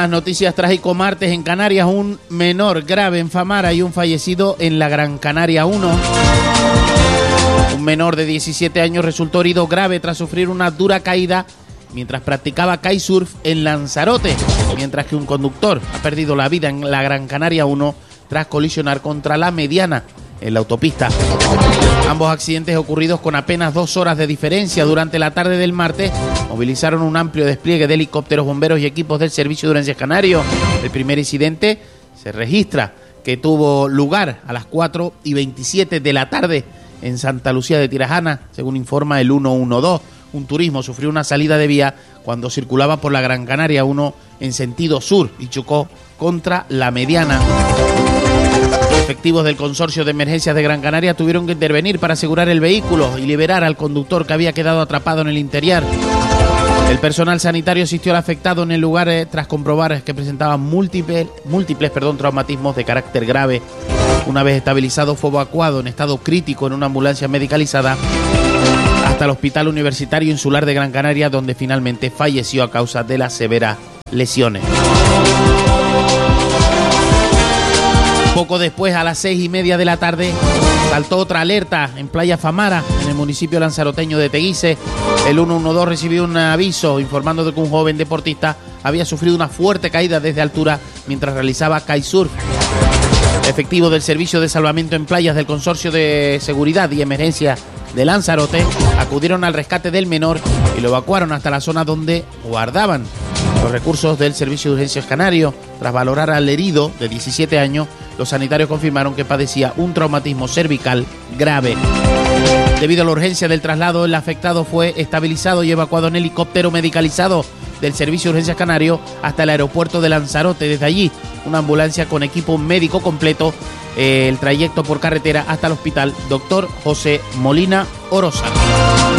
Más noticias. Trágico martes en Canarias, un menor grave en Famara y un fallecido en la Gran Canaria 1. Un menor de 17 años resultó herido grave tras sufrir una dura caída mientras practicaba kitesurf en Lanzarote, mientras que un conductor ha perdido la vida en la Gran Canaria 1 tras colisionar contra la Mediana en la autopista. Ambos accidentes ocurridos con apenas 2 horas de diferencia durante la tarde del martes movilizaron un amplio despliegue de helicópteros, bomberos y equipos del Servicio de Urgencias Canario. El primer incidente se registra que tuvo lugar a las 4:27 de la tarde en Santa Lucía de Tirajana, según informa el 112. Un turismo sufrió una salida de vía cuando circulaba por la Gran Canaria 1 en sentido sur y chocó contra la Mediana. Efectivos del Consorcio de Emergencias de Gran Canaria tuvieron que intervenir para asegurar el vehículo y liberar al conductor que había quedado atrapado en el interior. El personal sanitario asistió al afectado en el lugar tras comprobar que presentaba múltiples traumatismos de carácter grave. Una vez estabilizado, fue evacuado en estado crítico en una ambulancia medicalizada hasta el Hospital Universitario Insular de Gran Canaria, donde finalmente falleció a causa de las severas lesiones. Poco después, a las 6:30 de la tarde, saltó otra alerta en Playa Famara, en el municipio lanzaroteño de Teguise. El 112 recibió un aviso informando de que un joven deportista había sufrido una fuerte caída desde altura mientras realizaba kitesurf. Efectivos del Servicio de Salvamento en Playas del Consorcio de Seguridad y Emergencia de Lanzarote acudieron al rescate del menor y lo evacuaron hasta la zona donde guardaban los recursos del Servicio de Urgencias Canario. Tras valorar al herido de 17 años, los sanitarios confirmaron que padecía un traumatismo cervical grave. Debido a la urgencia del traslado, el afectado fue estabilizado y evacuado en helicóptero medicalizado del Servicio de Urgencias Canario hasta el aeropuerto de Lanzarote. Desde allí, una ambulancia con equipo médico completo, el trayecto por carretera hasta el hospital Dr. José Molina Orosa.